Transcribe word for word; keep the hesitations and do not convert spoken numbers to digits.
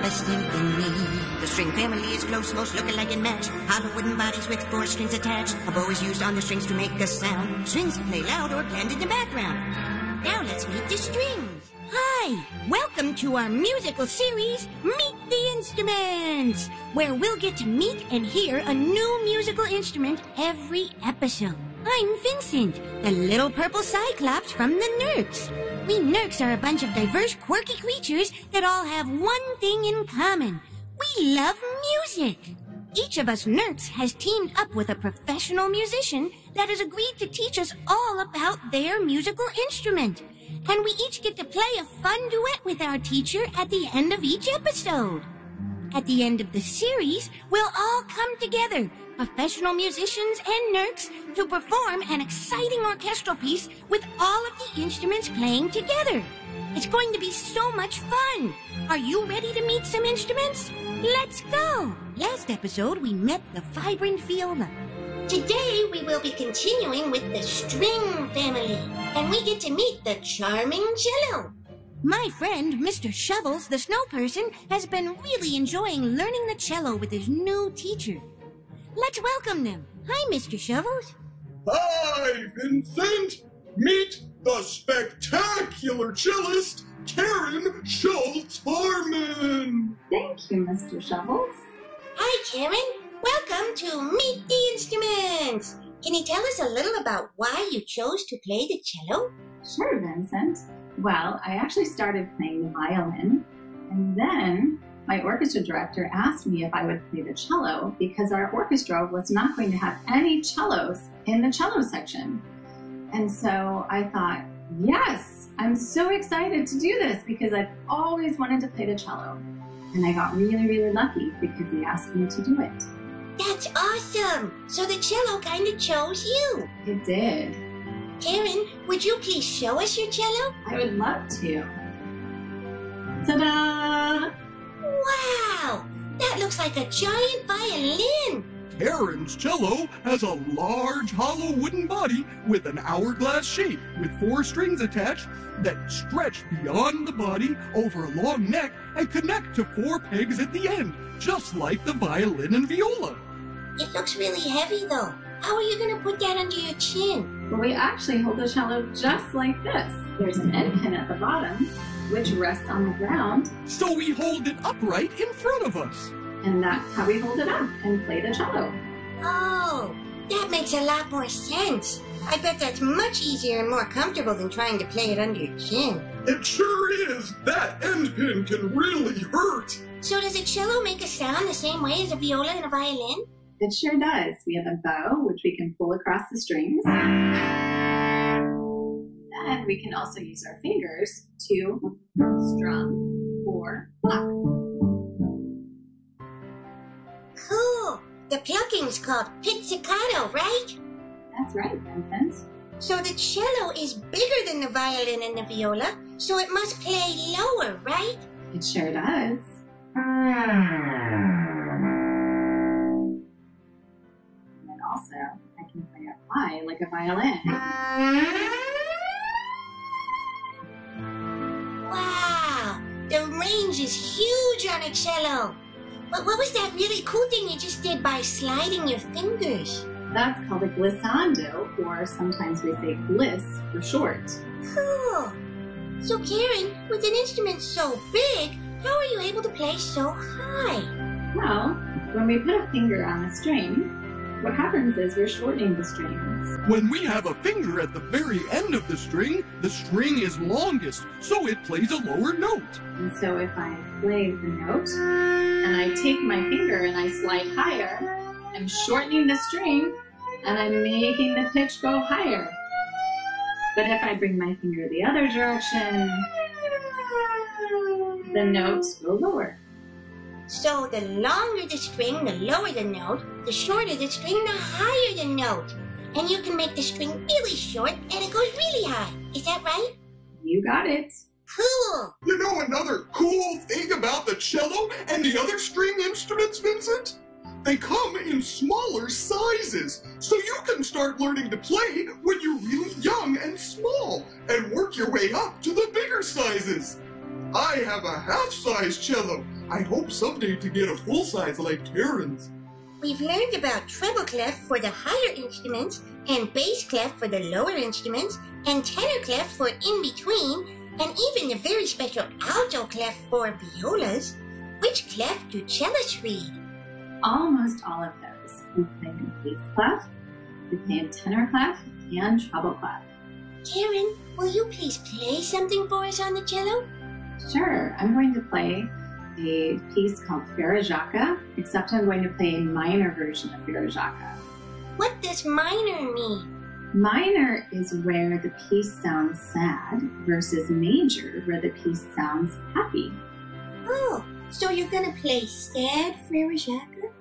a symphony. The string family is close, most look alike and match. Hollow wooden bodies with four strings attached. A bow is used on the strings to make a sound. Strings play loud or blend in the background. Now let's meet the strings. Hi, welcome to our musical series, Meet the Instruments, where we'll get to meet and hear a new musical instrument every episode. I'm Vincent, the little purple cyclops from the Nerks. We Nerks are a bunch of diverse, quirky creatures that all have one thing in common. We love music. Each of us Nerks has teamed up with a professional musician that has agreed to teach us all about their musical instrument. And we each get to play a fun duet with our teacher at the end of each episode. At the end of the series, we'll all come together, professional musicians and Nerks, to perform an exciting orchestral piece with all of the instruments playing together. It's going to be so much fun. Are you ready to meet some instruments? Let's go. Last episode, we met the vibrant viola. Today, we will be continuing with the string family, and we get to meet the charming cello. My friend, Mister Shovels, the snow person, has been really enjoying learning the cello with his new teacher. Let's welcome them. Hi, Mister Shovels. Hi, Vincent. Meet the spectacular cellist, Karen Schultz-Harmon. Thank you, Mister Shovels. Hi, Karen. Welcome to Meet the Instruments. Can you tell us a little about why you chose to play the cello? Sure, Vincent. Well, I actually started playing the violin, and then my orchestra director asked me if I would play the cello because our orchestra was not going to have any cellos in the cello section. And so I thought, yes, I'm so excited to do this because I've always wanted to play the cello. And I got really, really lucky because he asked me to do it. That's awesome! So the cello kind of chose you. It did. Karen, would you please show us your cello? I would love to. Ta-da! Wow! That looks like a giant violin. Karen's cello has a large hollow wooden body with an hourglass shape with four strings attached that stretch beyond the body over a long neck and connect to four pegs at the end, just like the violin and viola. It looks really heavy though. How are you going to put that under your chin? Well, we actually hold the cello just like this. There's an end pin at the bottom, which rests on the ground. So we hold it upright in front of us. And that's how we hold it up and play the cello. Oh, that makes a lot more sense. I bet that's much easier and more comfortable than trying to play it under your chin. It sure is. That end pin can really hurt. So does a cello make a sound the same way as a viola and a violin? It sure does. We have a bow, which we can pull across the strings. And we can also use our fingers to strum or pluck. Cool. The plucking's called pizzicato, right? That's right, Vincent. So the cello is bigger than the violin and the viola, so it must play lower, right? It sure does. And also, I can play up high like a violin. Wow, the range is huge on a cello. But what was that really cool thing you just did by sliding your fingers? That's called a glissando, or sometimes we say gliss for short. Cool. So Karen, with an instrument so big, how are you able to play so high? Well, when we put a finger on a string, what happens is we're shortening the strings. When we have a finger at the very end of the string, the string is longest, so it plays a lower note. And so if I play the note, and I take my finger and I slide higher, I'm shortening the string, and I'm making the pitch go higher. But if I bring my finger the other direction, the notes go lower. So the longer the string, the lower the note. The shorter the string, the higher the note. And you can make the string really short and it goes really high. Is that right? You got it. Cool. You know another cool thing about the cello and the other string instruments, Vincent? They come in smaller sizes, so you can start learning to play when you're really young and small, and work your way up to the bigger sizes. I have a half-size cello. I hope someday to get a full size like Karen's. We've learned about treble clef for the higher instruments, and bass clef for the lower instruments, and tenor clef for in between, and even the very special alto clef for violas. Which clef do cellists read? Almost all of those. We play in bass clef, we play in tenor clef, and treble clef. Karen, will you please play something for us on the cello? Sure, I'm going to play a piece called Faragaka, except I'm going to play a minor version of Faragaka. What does minor mean? Minor is where the piece sounds sad versus major where the piece sounds happy. Oh, so you're gonna play sad Faragaka?